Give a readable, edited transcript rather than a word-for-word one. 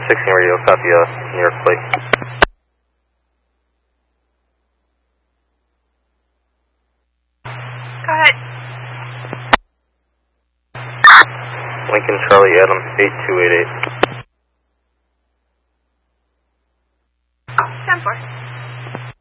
16 radio, copy New York plate. Go ahead. Lincoln Charlie Adam 8288. 10-4.